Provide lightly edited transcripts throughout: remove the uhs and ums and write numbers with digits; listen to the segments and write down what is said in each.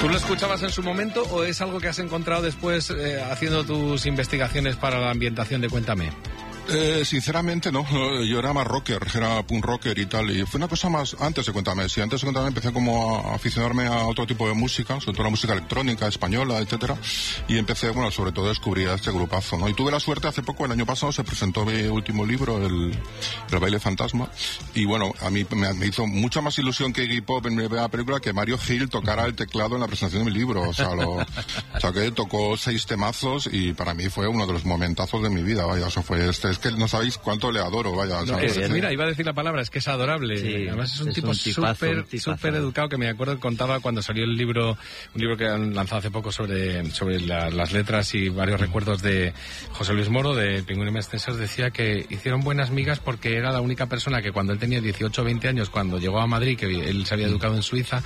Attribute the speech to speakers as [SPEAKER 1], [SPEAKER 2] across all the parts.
[SPEAKER 1] ¿Tú lo escuchabas en su momento o es algo que has encontrado después haciendo tus investigaciones para la ambientación de Cuéntame?
[SPEAKER 2] Sinceramente no, yo era más rocker, era punk rocker y tal, y fue una cosa más antes de Cuéntame. Sí, antes de Cuéntame empecé como a aficionarme a otro tipo de música, sobre todo la música electrónica, española, etcétera, y empecé, bueno, sobre todo a descubrir a este grupazo, ¿no? Y tuve la suerte hace poco, el año pasado, se presentó mi último libro, el Baile Fantasma, y bueno, a mí me hizo mucha más ilusión que Iggy Pop en la película que Mario Gil tocara el teclado en la presentación de mi libro, o sea, que tocó 6 temazos y para mí fue uno de los momentazos de mi vida, vaya, eso fue es que no sabéis cuánto le adoro, vaya.
[SPEAKER 1] No, mira, iba a decir la palabra, es que es adorable.
[SPEAKER 3] Sí,
[SPEAKER 1] además es un tipo súper educado, que me acuerdo que contaba cuando salió el libro, un libro que han lanzado hace poco sobre las letras y varios recuerdos de José Luis Moro, de Pingüino y Mestensas, decía que hicieron buenas migas porque era la única persona que cuando él tenía 18 o 20 años, cuando llegó a Madrid, que él se había educado en Suiza,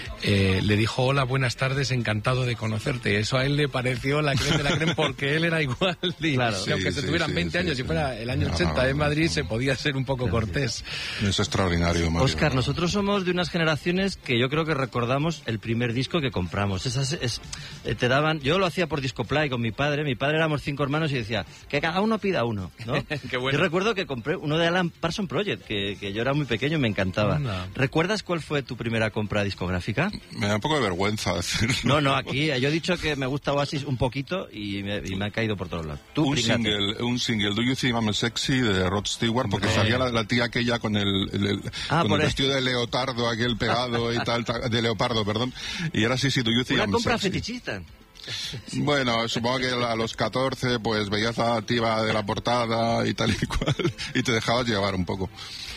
[SPEAKER 1] le dijo: hola, buenas tardes, encantado de conocerte. Eso a él le pareció la crema de la crema porque él era igual. Y
[SPEAKER 3] claro.
[SPEAKER 1] aunque se tuvieran 20 años y fuera el año 80 en Madrid, se podía ser un poco cortés.
[SPEAKER 2] Es extraordinario, Mario.
[SPEAKER 3] Óscar, nosotros somos de unas generaciones que yo creo que recordamos el primer disco que compramos. Te daban, yo lo hacía por Discoplay con mi padre éramos 5 hermanos y decía que cada uno pida uno, ¿no?
[SPEAKER 1] Qué bueno.
[SPEAKER 3] Yo recuerdo que compré uno de Alan Parsons Project, que yo era muy pequeño y me encantaba. ¿Recuerdas cuál fue tu primera compra discográfica?
[SPEAKER 2] Me da un poco de vergüenza decirlo.
[SPEAKER 3] No, aquí yo he dicho que me gusta Oasis un poquito y me ha caído por todos lados.
[SPEAKER 2] Un single, Do You Think I'm Sexy, de Rod Stewart, porque salía la tía aquella con el vestido de leotardo, aquel pegado y tal, de leopardo, perdón, y era así, Do You Think I'm Sexy.
[SPEAKER 3] Una compra fetichista.
[SPEAKER 2] Bueno, supongo que a los 14 pues veías a la tía de la portada y tal y cual, y te dejabas llevar un poco.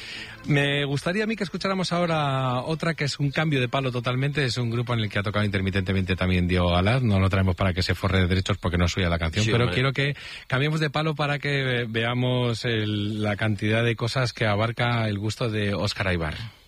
[SPEAKER 1] Me gustaría a mí que escucháramos ahora otra que es un cambio de palo totalmente. Es un grupo en el que ha tocado intermitentemente también Diego Alas. No lo traemos para que se forre de derechos porque no es suya la canción, sí, pero hombre, quiero que cambiemos de palo para que veamos la cantidad de cosas que abarca el gusto de Óscar Aybar.